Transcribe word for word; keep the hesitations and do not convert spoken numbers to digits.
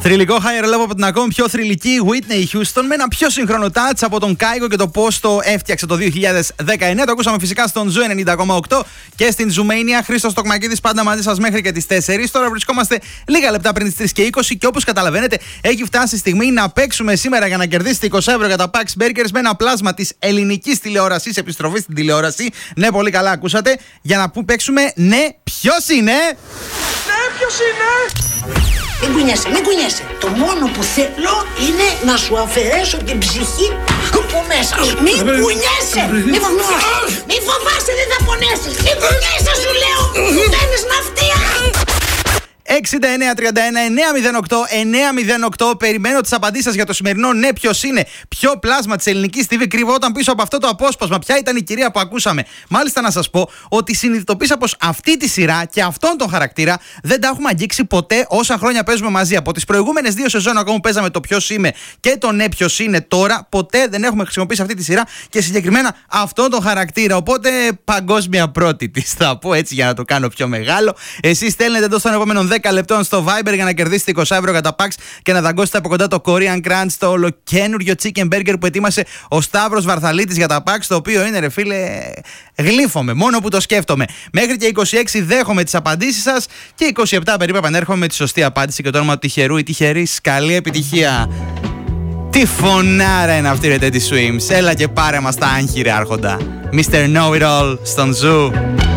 Θρυλικό higher level από την ακόμη πιο θρυλική Whitney Houston με ένα πιο σύγχρονο touch από τον Κάικο και το πώς το έφτιαξε το δύο χιλιάδες δεκαεννιά. Το ακούσαμε φυσικά στον Ζου ενενήντα κόμμα οκτώ και στην Ζουμania. Χρήστος Τοκμακίδης πάντα μαζί σας μέχρι και τις τέσσερις. Τώρα βρισκόμαστε λίγα λεπτά πριν τις τρεις και είκοσι και όπως καταλαβαίνετε έχει φτάσει η στιγμή να παίξουμε σήμερα για να κερδίσετε είκοσι ευρώ για τα Pax Burgers με ένα πλάσμα της ελληνικής τηλεόρασης. Επιστροφή στην τηλεόραση. Ναι, πολύ καλά ακούσατε. Για να παίξουμε ναι, ποιος είναι. Ναι, ποιος είναι. Μην κουνιάσαι, μην κουνιάσαι. Το μόνο που θέλω είναι να σου αφαιρέσω την ψυχή από μέσα σου. Μην κουνιάσαι! Μην φοβάσαι! Μην φοβάσαι, δεν θα πονέσεις! Μην κουνιάσαι, σου λέω! Μου παίρνεις ναυτία! εξήντα εννέα τριάντα ένα εννιακόσια οκτώ εννιακόσια οκτώ. Περιμένω τις απαντήσεις σας για το σημερινό ναι, ποιος είναι. Ποιο πλάσμα της ελληνικής τι βι κρυβόταν πίσω από αυτό το απόσπασμα. Ποια ήταν η κυρία που ακούσαμε. Μάλιστα, να σας πω ότι συνειδητοποίησα πως αυτή τη σειρά και αυτόν τον χαρακτήρα δεν τα έχουμε αγγίξει ποτέ όσα χρόνια παίζουμε μαζί. Από τις προηγούμενες δύο σεζόν ακόμα που παίζαμε το ποιος είμαι και το ναι, ποιος είναι τώρα, ποτέ δεν έχουμε χρησιμοποιήσει αυτή τη σειρά και συγκεκριμένα αυτόν τον χαρακτήρα. Οπότε παγκόσμια πρώτη της θα πω έτσι για να το κάνω πιο μεγάλο. Εσείς στέλνετε εδώ στον επόμενο δέκα λεπτών στο Viber για να κερδίσετε είκοσι ευρώ για τα Pax και να δαγκώσετε από κοντά το Korean Crunch, το ολοκένουργιο chicken burger που ετοίμασε ο Σταύρος Βαρθαλίτης για τα Pax, το οποίο είναι, ρε φίλε, γλύφομαι μόνο που το σκέφτομαι. Μέχρι και είκοσι έξι δέχομαι τις απαντήσεις σας και είκοσι επτά περίπου επανέρχομαι με τη σωστή απάντηση και το όνομα του τυχερού ή τυχερής. Καλή επιτυχία. Τι φωνάρα είναι αυτή, ρε Teddy Swims. Έλα και πάρε μας τα άγχη, ρε άρχοντα. μίστερ Know It All στον Ζου.